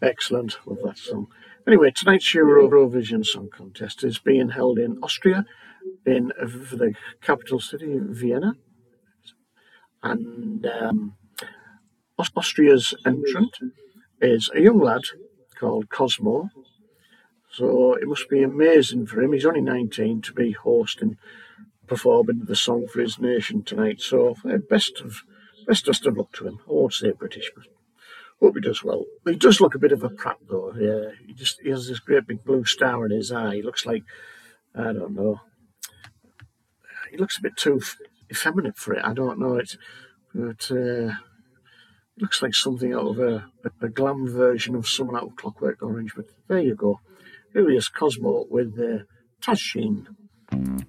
Excellent. Love that song. Anyway, tonight's Eurovision Song Contest is being held in Austria, in the capital city, Vienna. And Austria's entrant is a young lad called Cosmo. So it must be amazing for him. He's only 19 to be hosting, performing the song for his nation tonight. So best of luck to him. I won't say British, but hope he does well. He does look a bit of a prat though. Yeah, he has this great big blue star in his eye. He looks like, I don't know. He looks a bit too effeminate for it. I don't know. It looks like something out of a glam version of someone out of Clockwork Orange. But there you go. Here he is, Cosmo with Tashine.